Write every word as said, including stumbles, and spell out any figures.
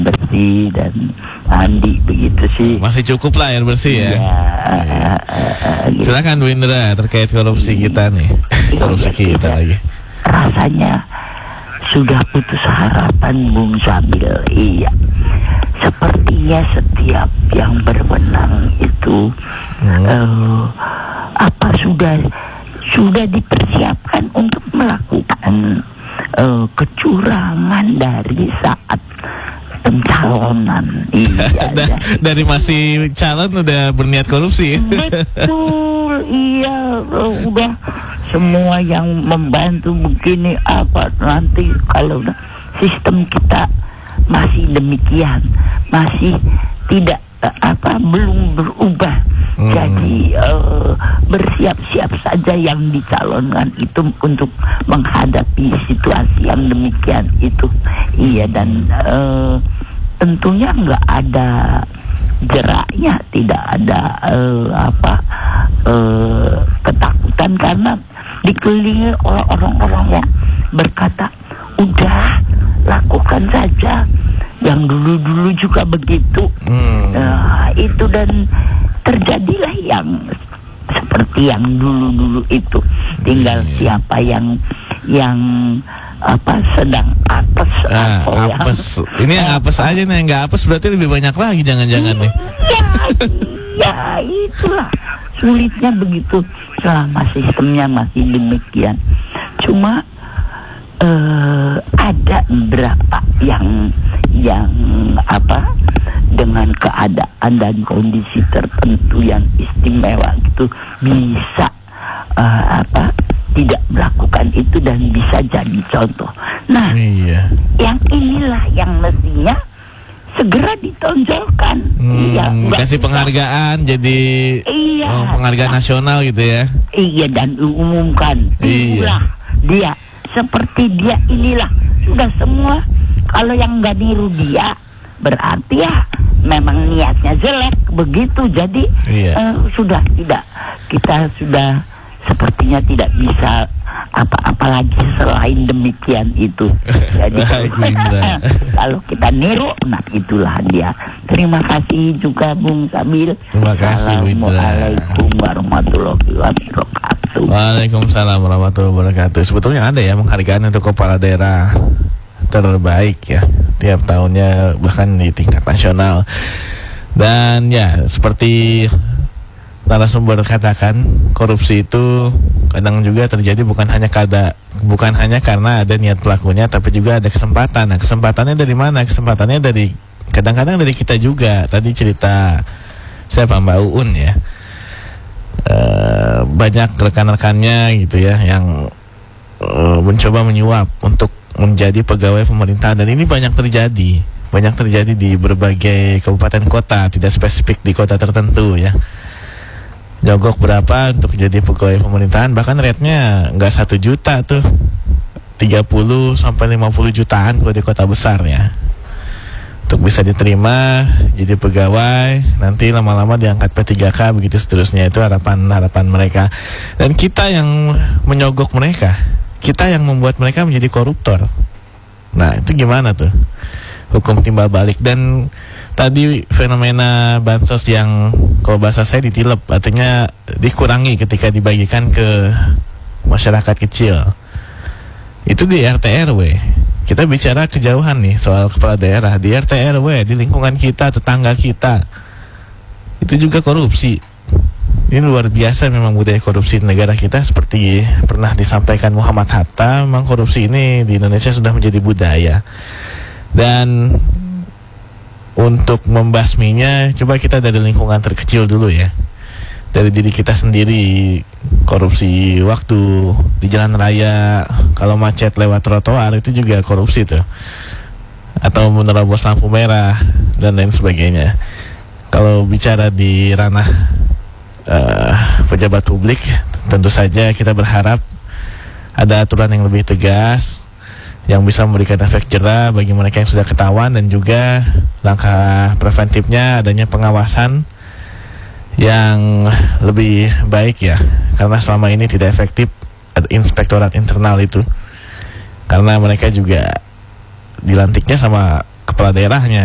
bersih dan mandi begitu sih. Masih cukup lah air bersih ya. Ya, uh, uh, gitu. Silakan Bu Indra terkait korupsi kita nih. Korupsi kita lagi. Rasanya sudah putus harapan, Bung Sabil. Iya. Sepertinya setiap yang berwenang itu hmm. uh, apa sudah sudah dipersiapkan untuk melakukan uh, kecurangan dari saat pencalonan. Iya. da- dari masih calon udah berniat korupsi. Betul, iya, udah semua yang membantu begini apa nanti kalau udah sistem kita masih demikian, masih tidak apa belum berubah. Hmm. Jadi uh, bersiap-siap saja yang dicalonkan itu untuk menghadapi situasi yang demikian itu. Iya, dan uh, tentunya nggak ada jeraknya, tidak ada uh, apa uh, ketakutan karena dikelilingi oleh orang-orang yang berkata udah lakukan saja. Yang dulu-dulu juga begitu. Hmm. Nah, itu dan terjadilah yang seperti yang dulu-dulu itu. Tinggal hmm. siapa yang yang apa sedang apes. Ah, apes. Yang, Ini yang apes aja nih, yang nggak apes berarti lebih banyak lagi jangan-jangan nih. Ya, ya itulah sulitnya begitu selama sistemnya masih demikian. Cuma Uh, ada beberapa yang yang apa dengan keadaan dan kondisi tertentu yang istimewa itu bisa uh, apa tidak melakukan itu dan bisa jadi contoh. Nah, iya. Yang inilah yang mestinya segera ditonjolkan. Hmm, iya, kasih penghargaan jadi iya, oh, penghargaan nasional gitu ya. Iya, dan diumumkan. Iya. Dia seperti dia inilah sudah semua. Kalau yang nggak niru dia berarti ya memang niatnya jelek begitu. Jadi iya. uh, sudah tidak kita sudah sepertinya tidak bisa apa-apa lagi selain demikian itu. Jadi kalau kita niru, nah itulah dia. Terima kasih juga Bung Sabil. Terima kasih. Assalamualaikum warahmatullahi wabarakatuh. Waalaikumsalam warahmatullahi wabarakatuh. Sebetulnya ada ya penghargaan untuk kepala daerah terbaik ya tiap tahunnya bahkan di tingkat nasional. Dan ya seperti narasumber katakan, korupsi itu kadang juga terjadi bukan hanya kada, bukan hanya karena ada niat pelakunya, tapi juga ada kesempatan. Nah, kesempatannya dari mana? Kesempatannya dari kadang-kadang dari kita juga. Tadi cerita siapa Mbak Uun ya, e, banyak rekan-rekannya gitu ya yang e, mencoba menyuap untuk menjadi pegawai pemerintah, dan ini banyak terjadi, banyak terjadi di berbagai kabupaten kota, tidak spesifik di kota tertentu ya. Nyogok berapa untuk jadi pegawai pemerintahan, bahkan rate-nya nggak satu juta tuh, tiga puluh sampai lima puluh jutaan kalau di kota besar ya. Untuk bisa diterima jadi pegawai, nanti lama-lama diangkat P tiga K begitu seterusnya. Itu harapan-harapan mereka. Dan kita yang menyogok mereka, kita yang membuat mereka menjadi koruptor. Nah, itu gimana tuh? Hukum timbal balik. Dan tadi fenomena bansos yang kalau bahasa saya ditilep, artinya dikurangi ketika dibagikan ke masyarakat kecil. Itu di R T R W. Kita bicara kejauhan nih soal kepala daerah. Di R T R W, di lingkungan kita, tetangga kita, itu juga korupsi. Ini luar biasa memang budaya korupsi di negara kita. Seperti pernah disampaikan Muhammad Hatta, memang korupsi ini di Indonesia sudah menjadi budaya. Dan untuk membasminya, coba kita dari lingkungan terkecil dulu ya. Dari diri kita sendiri. Korupsi waktu di jalan raya, kalau macet lewat trotoar, itu juga korupsi tuh. Atau menerobos lampu merah dan lain sebagainya. Kalau bicara di ranah uh, pejabat publik, tentu saja kita berharap ada aturan yang lebih tegas, yang bisa memberikan efek jera bagi mereka yang sudah ketahuan, dan juga langkah preventifnya adanya pengawasan yang lebih baik ya, karena selama ini tidak efektif inspektorat internal itu, karena mereka juga dilantiknya sama kepala daerahnya.